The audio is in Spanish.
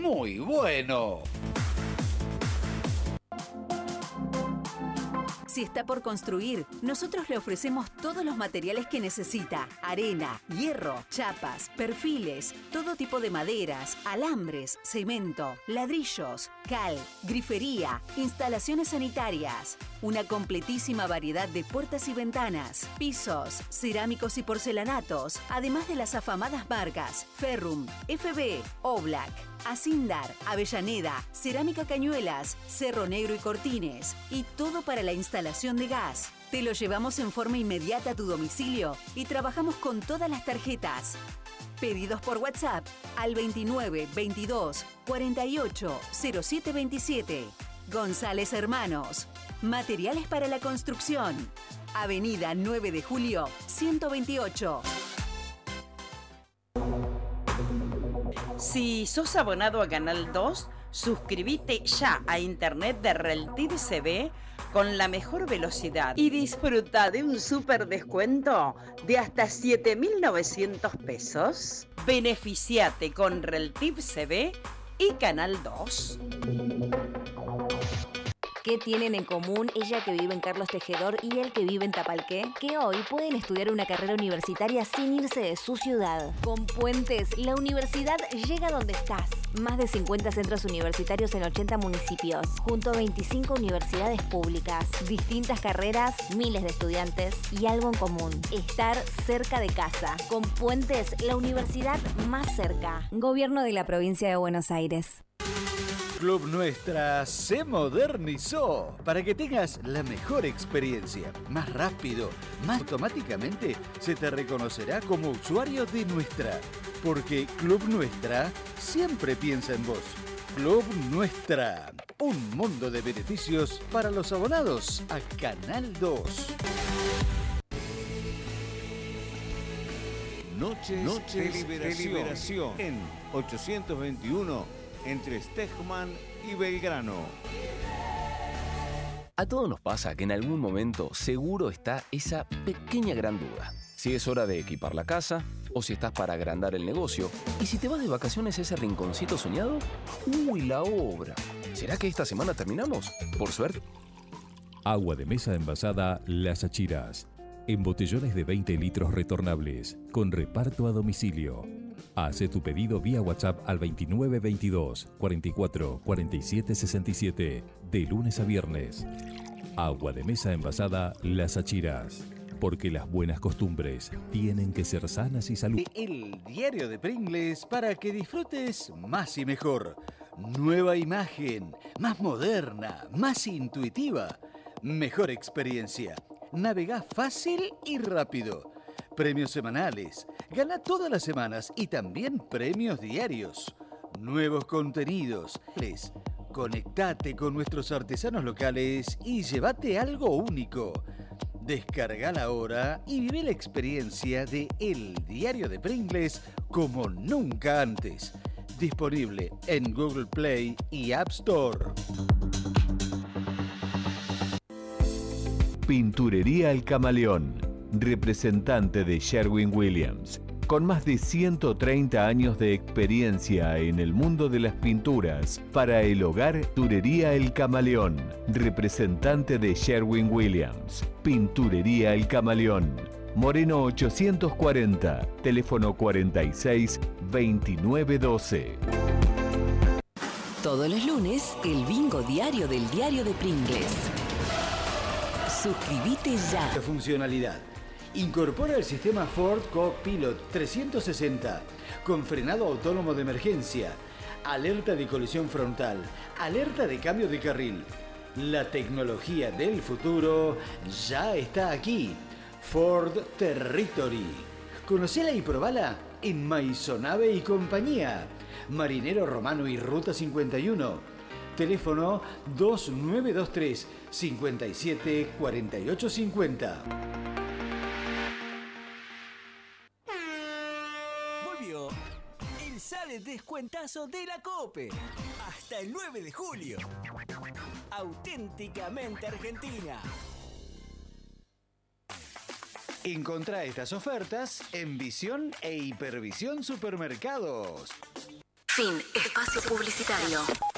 muy bueno. Si está por construir, nosotros le ofrecemos todos los materiales que necesita: arena, hierro, chapas, perfiles, todo tipo de maderas, alambres, cemento, ladrillos, cal, grifería, instalaciones sanitarias. Una completísima variedad de puertas y ventanas, pisos, cerámicos y porcelanatos, además de las afamadas marcas Ferrum, FB, Oblak, Asindar, Avellaneda, Cerámica Cañuelas, Cerro Negro y Cortines. Y todo para la instalación de gas. Te lo llevamos en forma inmediata a tu domicilio y trabajamos con todas las tarjetas. Pedidos por WhatsApp al 29 22 48 07 27. González Hermanos. Materiales para la construcción. Avenida 9 de Julio, 128. Si sos abonado a Canal 2, suscríbete ya a internet de Reltiv CB con la mejor velocidad y disfruta de un súper descuento de hasta 7.900 pesos. Beneficiate con Reltiv CB y Canal 2. ¿Qué tienen en común ella que vive en Carlos Tejedor y él que vive en Tapalqué? Que hoy pueden estudiar una carrera universitaria sin irse de su ciudad. Con Puentes, la universidad llega donde estás. Más de 50 centros universitarios en 80 municipios, junto a 25 universidades públicas, distintas carreras, miles de estudiantes y algo en común: estar cerca de casa. Con Puentes, la universidad más cerca. Gobierno de la Provincia de Buenos Aires. Club Nuestra se modernizó para que tengas la mejor experiencia. Más rápido, más automáticamente se te reconocerá como usuario de Nuestra. Porque Club Nuestra siempre piensa en vos. Club Nuestra, un mundo de beneficios para los abonados a Canal 2. Noches de liberación en 821 entre Stegman y Belgrano. A todos nos pasa que en algún momento seguro está esa pequeña gran duda. Si es hora de equipar la casa o si estás para agrandar el negocio. Y si te vas de vacaciones a ese rinconcito soñado, ¡uy, la obra! ¿Será que esta semana terminamos? Por suerte. Agua de mesa envasada Las Achiras. En botellones de 20 litros retornables, con reparto a domicilio. Hace tu pedido vía WhatsApp al 2922 44 47 67, de lunes a viernes. Agua de mesa envasada Las Achiras. Porque las buenas costumbres tienen que ser sanas y saludables. El diario de Pringles para que disfrutes más y mejor. Nueva imagen, más moderna, más intuitiva. Mejor experiencia. Navegá fácil y rápido. Premios semanales. Gana todas las semanas y también premios diarios. Nuevos contenidos. Conectate con nuestros artesanos locales y llévate algo único. Descargala ahora y vive la experiencia de El Diario de Pringles como nunca antes. Disponible en Google Play y App Store. Pinturería El Camaleón, representante de Sherwin-Williams. Con más de 130 años de experiencia en el mundo de las pinturas, para el hogar, Pinturería El Camaleón, representante de Sherwin-Williams. Pinturería El Camaleón, Moreno 840, teléfono 46 29 12. Todos los lunes, el bingo diario del Diario de Pringles. Suscríbete ya. La funcionalidad. Incorpora el sistema Ford Co-Pilot 360 con frenado autónomo de emergencia, alerta de colisión frontal, alerta de cambio de carril. La tecnología del futuro ya está aquí. Ford Territory. Conocela y probala en Maisonave y compañía. Marinero Romano y Ruta 51. Teléfono 2923 57 48 50. Volvió el Sale Descuentazo de la COPE. Hasta el 9 de julio. Auténticamente Argentina. Encontrá estas ofertas en Visión e Hipervisión Supermercados. Fin. Espacio publicitario.